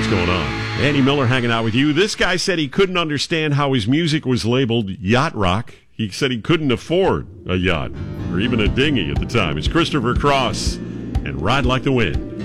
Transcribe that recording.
What's going on? Andy Miller hanging out with you. This guy said he couldn't understand how his music was labeled yacht rock. He said he couldn't afford a yacht or even a dinghy at the time. It's Christopher Cross and Ride Like the Wind.